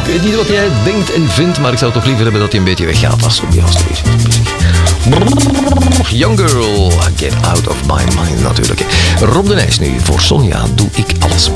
weet niet wat jij denkt en vindt, maar ik zou toch liever hebben dat hij een beetje weggaat als die gast is. Young Girl, Get Out of My Mind natuurlijk. Rob de Nijs nu, voor Sonja doe ik alles.